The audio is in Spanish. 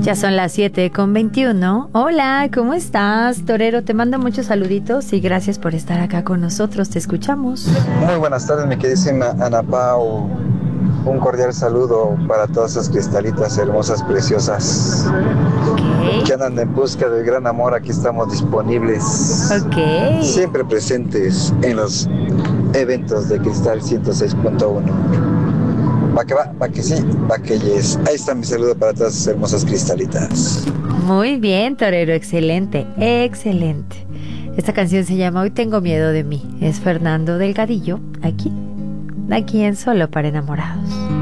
Ya son las 7:21. Hola, ¿cómo estás, torero? Te mando muchos saluditos y gracias por estar acá con nosotros. Te escuchamos. Muy buenas tardes, mi queridísima Ana Pao. Un cordial saludo para todas esas cristalitas hermosas, preciosas, que andan en busca del gran amor. Aquí estamos disponibles, siempre presentes en los eventos de Cristal 106.1. Va que va, va que sí, va que yes. Ahí está mi saludo para todas esas hermosas cristalitas. Muy bien, torero, excelente, excelente. Esta canción se llama Hoy tengo miedo de mí. Es Fernando Delgadillo, aquí en Solo para Enamorados.